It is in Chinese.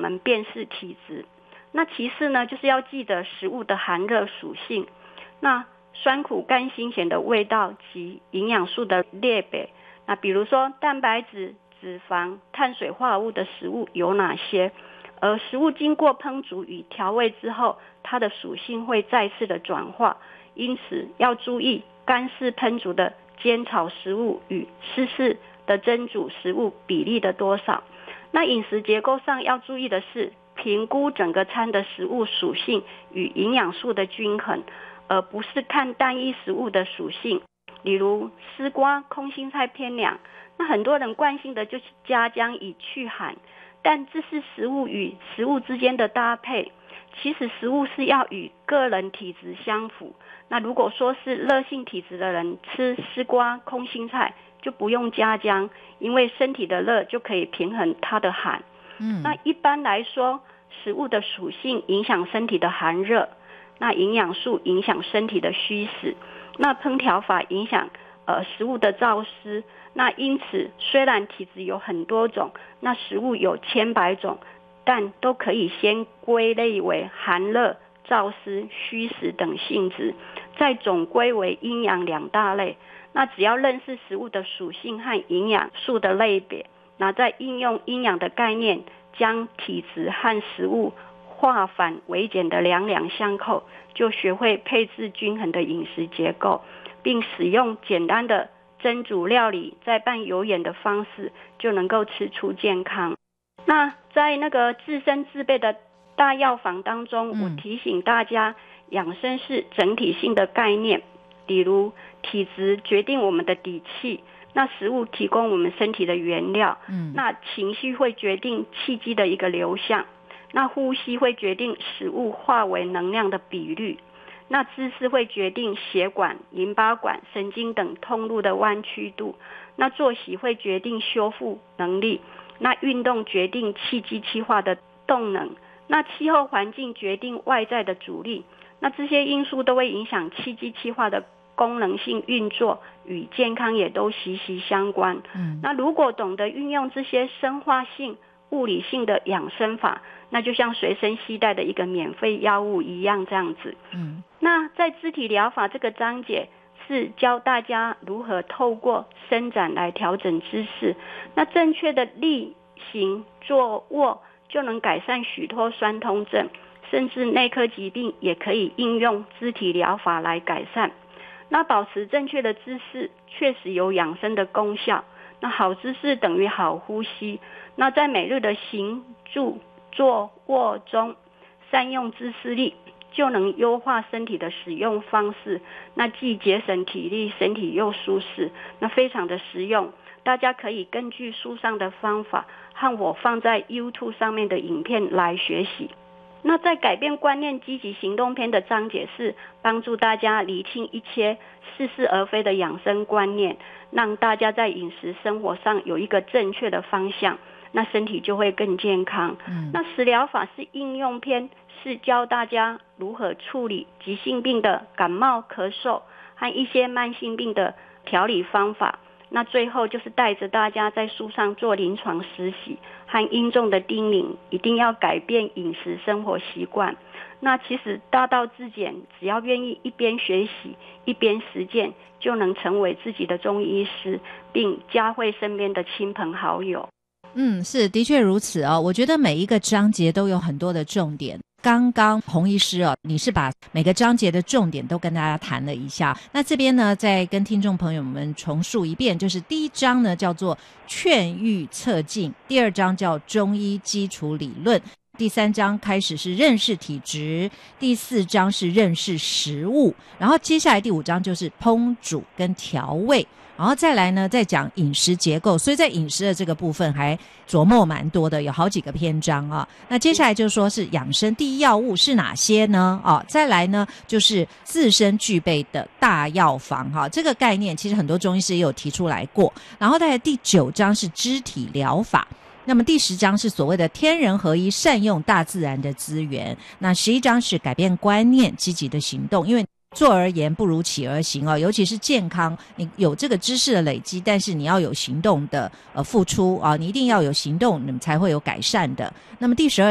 们辨识体质。那其次呢，就是要记得食物的寒热属性，那酸苦甘辛咸的味道及营养素的类别。那比如说蛋白质、脂肪、碳水化合物的食物有哪些？而食物经过烹煮与调味之后，它的属性会再次的转化，因此要注意干式烹煮的煎炒食物与湿式的蒸煮食物比例的多少。那饮食结构上要注意的是，评估整个餐的食物属性与营养素的均衡，而不是看单一食物的属性。例如丝瓜、空心菜偏凉，那很多人惯性的就是加姜以去寒，但这是食物与食物之间的搭配，其实食物是要与个人体质相符。那如果说是热性体质的人吃丝瓜、空心菜就不用加姜，因为身体的热就可以平衡它的寒。那一般来说，食物的属性影响身体的寒热，那营养素影响身体的虚实，那烹调法影响食物的燥湿。那因此虽然体质有很多种，那食物有千百种，但都可以先归类为寒热、燥湿、虚实等性质，再总归为阴阳两大类。那只要认识食物的属性和营养素的类别，那再应用阴阳的概念，将体质和食物化繁为简的两两相扣，就学会配置均衡的饮食结构，并使用简单的蒸煮料理再拌有盐的方式，就能够吃出健康。那在那个自身自备的大药房当中，我提醒大家，养生是整体性的概念，比如体质决定我们的底气，那食物提供我们身体的原料，那情绪会决定气机的一个流向，那呼吸会决定食物化为能量的比率，那姿势会决定血管、淋巴管、神经等通路的弯曲度，那作息会决定修复能力，那运动决定气机气化的动能，那气候环境决定外在的阻力，那这些因素都会影响气机气化的功能性运作，与健康也都息息相关。那如果懂得运用这些生化性、物理性的养生法，那就像随身携带的一个免费药物一样这样子。那在肢体疗法这个章节是教大家如何透过伸展来调整姿势，那正确的立行坐卧就能改善许多酸痛症，甚至内科疾病也可以应用肢体疗法来改善。那保持正确的姿势确实有养生的功效，那好姿势等于好呼吸，那在每日的行住坐卧中善用姿势力，就能优化身体的使用方式，那既节省体力，身体又舒适，那非常的实用。大家可以根据书上的方法和我放在 YouTube 上面的影片来学习。那在改变观念积极行动篇的章节是帮助大家厘清一些似是而非的养生观念，让大家在饮食生活上有一个正确的方向，那身体就会更健康。那食疗法是应用篇，是教大家如何处理急性病的感冒、咳嗽和一些慢性病的调理方法。那最后就是带着大家在书上做临床实习和殷重的叮咛，一定要改变饮食生活习惯。那其实大道至简，只要愿意一边学习一边实践，就能成为自己的中医师，并嘉惠身边的亲朋好友。 是的确如此哦。我觉得每一个章节都有很多的重点。刚刚洪医师你是把每个章节的重点都跟大家谈了一下。那这边呢，再跟听众朋友们重述一遍，就是第一章呢叫做劝喻策进，第二章叫中医基础理论，第三章开始是认识体质，第四章是认识食物，然后接下来第五章就是烹煮跟调味，然后再来呢再讲饮食结构，所以在饮食的这个部分还琢磨蛮多的，有好几个篇章啊。那接下来就说是养生第一要务是哪些呢？再来呢就是自身具备的大药房这个概念其实很多中医师也有提出来过。然后再来第9章是肢体疗法，那么第10章是所谓的天人合一，善用大自然的资源。那11章是改变观念，积极的行动，因为坐而言不如起而行尤其是健康，你有这个知识的累积，但是你要有行动的付出你一定要有行动，你们才会有改善的。那么第12